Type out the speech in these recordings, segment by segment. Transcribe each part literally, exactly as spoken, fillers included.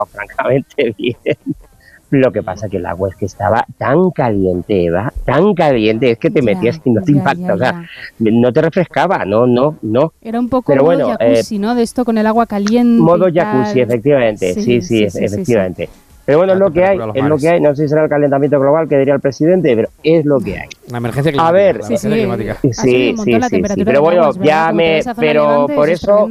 francamente bien. Lo que pasa que el agua es que estaba tan caliente, Eva, tan caliente, es que te metías ya, y no te impacta, o sea, no te refrescaba, no, no, no. Era un poco Pero modo bueno, jacuzzi, eh, ¿no? De esto con el agua caliente. Modo jacuzzi, efectivamente, sí, sí, sí, sí efectivamente. Sí, sí. Pero bueno, es lo que hay, es lo que hay, no sé si será el calentamiento global que diría el presidente, pero es lo que hay. La emergencia climática. A ver, la sí, sí, climática. sí, sí, sí, sí, sí, pero bueno, aguas, ya me, pero por eso...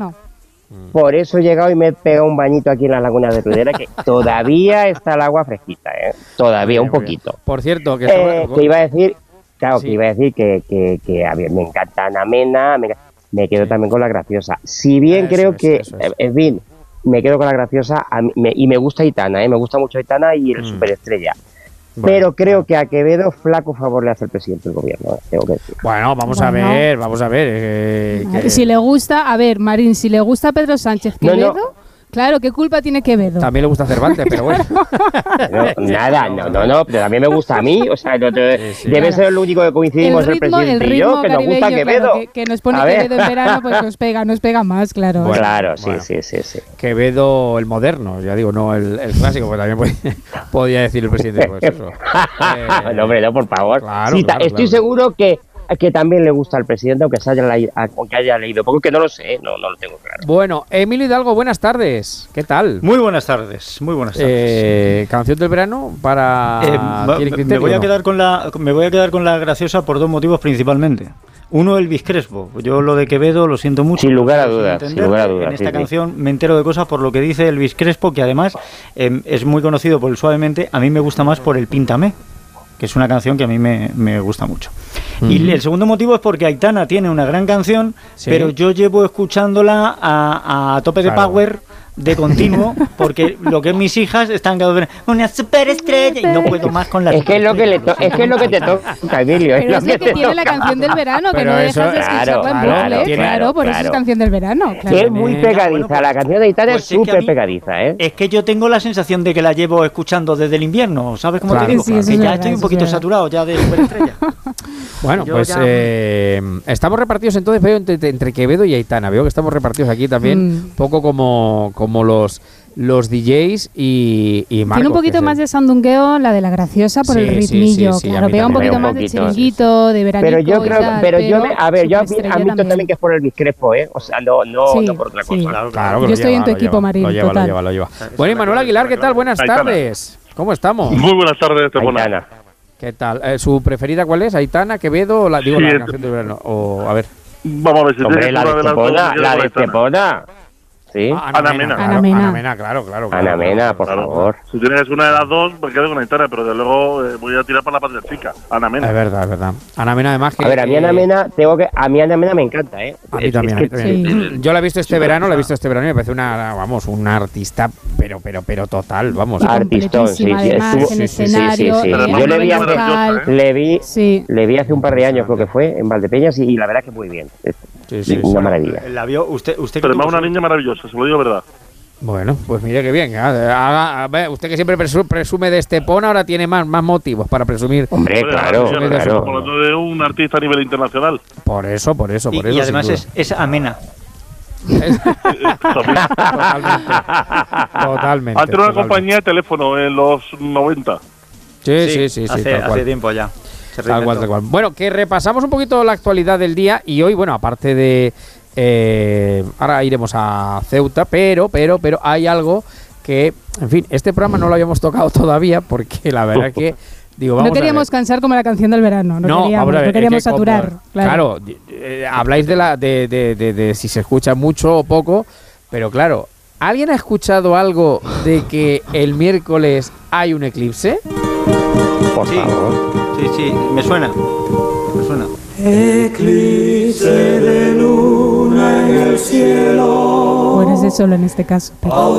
Por eso he llegado y me he pegado un bañito aquí en la laguna de Tudela, que todavía está el agua fresquita, ¿eh? Todavía, un poquito. Por cierto, que, eh, que iba a decir, claro, sí. que iba a decir que, que, que a ver, me encanta Ana Mena, me, me quedo sí. también con la graciosa. Si bien eso creo es, que, eso es. en fin, me quedo con la graciosa a mí, me, y me gusta Aitana, ¿eh? Me gusta mucho Aitana y el mm. superestrella. Bueno, pero creo bueno. que a Quevedo flaco favor le hace el presidente del gobierno, ¿eh? Tengo que decir. Bueno, vamos bueno. a ver, vamos a ver. Eh, que... Si le gusta, a ver, Marín, si le gusta Pedro Sánchez Quevedo, no, no. claro, ¿qué culpa tiene Quevedo? También le gusta Cervantes, pero bueno. no, nada, no, no, no, pero también me gusta a mí, o sea, no te, sí, sí. debe claro. ser lo único que coincidimos el, ritmo, el presidente el y yo, que nos gusta Quevedo. Claro, que, que nos pone Quevedo en verano, pues nos pega, nos pega más, claro. Bueno, claro, sí, bueno. sí, sí, sí. Quevedo el moderno, ya digo, no el, el clásico, pues también podía, podía decir el presidente, pues eso. eh, no, hombre, no, por favor. Claro, sí, claro, estoy claro. seguro que que también le gusta al presidente, aunque, se haya, leído, aunque haya leído, porque no lo sé, no, no lo tengo claro. Bueno, Emilio Hidalgo, buenas tardes, ¿qué tal? Muy buenas tardes, muy buenas tardes. Eh, ¿Canción del verano para eh, va, criterio, me voy a no? quedar con la me voy a quedar con la graciosa por dos motivos principalmente. Uno, Elvis Crespo. Yo lo de Quevedo lo siento mucho. Sin lugar a dudas, sin lugar a dudas. En esta sí, canción sí. me entero de cosas por lo que dice Elvis Crespo, que además eh, es muy conocido por el Suavemente. A mí me gusta más por el Píntame, que es una canción que a mí me, me gusta mucho. Mm. Y el segundo motivo es porque Aitana tiene una gran canción, sí. pero yo llevo escuchándola a, a tope de claro. power, de continuo, porque lo que mis hijas están cada vez una superestrella y no puedo más con la es que es lo que le to- es que es lo que te toca, Emilio. Pero es lo que, que tiene toca. La canción del verano, que pero no eso, dejas de escucharla claro, en bucle, claro, claro, claro, por claro. eso es canción del verano. Claro. Que es muy pegadiza, bueno, pues, la canción de Aitana pues es súper es pegadiza, ¿eh? Es que yo tengo la sensación de que la llevo escuchando desde el invierno, ¿sabes cómo claro, te digo? Sí, que ya verdad, estoy un poquito es saturado ya de superestrella. Bueno, yo pues ya... eh, estamos repartidos entonces, veo entre, entre Quevedo y Aitana, veo que estamos repartidos aquí también, un mm. poco como, como los... los D Js y, y Marcos. Tiene un poquito más de sandungueo la de la graciosa por sí, el ritmillo, sí, sí, sí, claro, pega un poquito más de chiringuito, de veranito. Pero yo creo, y tal, pero, pero yo me, a ver, yo admito también. también que es por el Discrepo, ¿eh? O sea, no, no, sí, no por otra cosa. Sí. Claro, claro, yo estoy lleva, en tu equipo, lleva, Marín, lo lleva, total. Lo lleva, lo lleva. Bueno, y Manuel Aguilar, ¿qué tal? Buenas Aitana. tardes. ¿Cómo estamos? Muy buenas tardes, Estepona. ¿Qué tal? Eh, ¿Su preferida cuál es? ¿Aitana, Quevedo o la, digo, sí, la canción del verano? O, a ver. Vamos a ver si Hombre, la de Estepona, la de Estepona. Sí. Ah, Ana Mena. Claro, Ana Mena. Ana Mena, claro, claro. claro Ana Mena, por claro. favor. Si tienes una de las dos, me quedo con Aitana, pero de luego eh, voy a tirar para la patria chica. Ana Mena. Es verdad, es verdad. Ana Mena, además que... A ver, a mí Ana Mena, tengo que... A mí Ana Mena me encanta, ¿eh? A mí también. Es que, a mí también. Sí. Yo la he visto este sí, verano, la he visto este verano y me parece una, vamos, una artista, pero, pero, pero total, vamos. Artistón, sí, sí. Además, estuvo, en sí, escenario, sí, sí, sí. Yo le vi, hace, ¿eh? le, vi, sí. le vi hace un par de años, creo que fue, en Valdepeñas, y, y la verdad que muy bien. Sí, sí, una sí. maravilla. La vio usted, usted pero es una niña maravillosa, se lo digo verdad. Bueno, pues mire que bien. Haga, a ver, usted que siempre presume de Estepona, ahora tiene más, más motivos para presumir. Hombre, claro, Hombre, claro. Estamos hablando de un artista a nivel internacional. Por eso, por eso, por y, eso. Y además es, es amena. totalmente. Totalmente. Antes era una compañía de teléfono en los noventa. Sí, sí, sí. sí, sí hace, tal cual. hace tiempo ya. Tal cual, tal cual. Bueno, que repasamos un poquito la actualidad del día y hoy, bueno, aparte de... Eh, ahora iremos a Ceuta, pero, pero, pero hay algo que, en fin, este programa no lo habíamos tocado todavía porque la verdad es que digo, vamos no queríamos a ver. cansar como la canción del verano, no, no queríamos, ver, no queríamos es que saturar. Como, claro, claro eh, habláis de, la, de, de, de, de, de si se escucha mucho o poco, pero claro, ¿alguien ha escuchado algo de que el miércoles hay un eclipse? Por sí, favor. Sí, sí, me suena, me suena. Eclipse de luna en el cielo. Bueno, es de solo en este caso. Pero...